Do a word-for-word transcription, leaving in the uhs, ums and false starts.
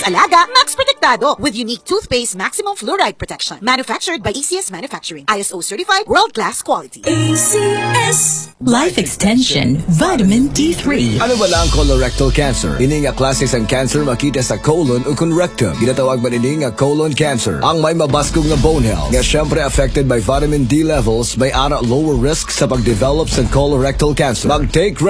Max Alaga, Max Protektado with unique toothpaste maximum fluoride protection. Manufactured by A C S Manufacturing. I S O certified, world-class quality. A C S Life Extension Vitamin D three. Ano ba lang colorectal cancer? Ini nga klase sang cancer makita sa colon o kung rectum. Ginatawag man ini nga colon cancer. Ang may mabaskog nga bone health. Nga syempre affected by vitamin D levels may ara lower risk sa pagdevelop sa colorectal cancer. Mag-take